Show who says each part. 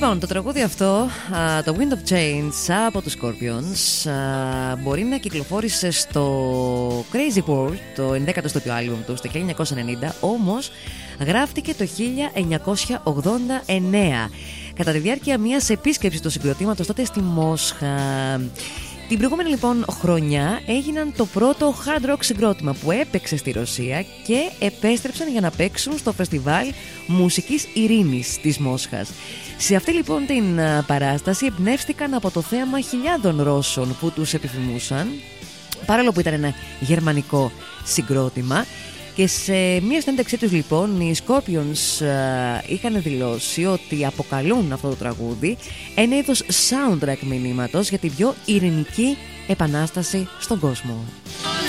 Speaker 1: Λοιπόν, το τραγούδι αυτό, το Wind of Change από τους Scorpions, μπορεί να κυκλοφόρησε στο Crazy World, το 11ο στούντιο άλμπουμ του, στο 1990, όμως γράφτηκε το 1989, κατά τη διάρκεια μιας επίσκεψης του συγκροτήματος τότε στη Μόσχα. Την προηγούμενη λοιπόν χρονιά έγιναν το πρώτο hard rock συγκρότημα που έπαιξε στη Ρωσία και επέστρεψαν για να παίξουν στο φεστιβάλ μουσικής ειρήνης της Μόσχας. Σε αυτή λοιπόν την παράσταση εμπνεύστηκαν από το θέαμα χιλιάδων Ρώσων που τους επιθυμούσαν, παρόλο που ήταν ένα γερμανικό συγκρότημα. Και σε μία συνέντευξή τους λοιπόν οι Scorpions είχαν δηλώσει ότι αποκαλούν αυτό το τραγούδι ένα είδος soundtrack μηνύματος για την πιο ειρηνική επανάσταση στον κόσμο.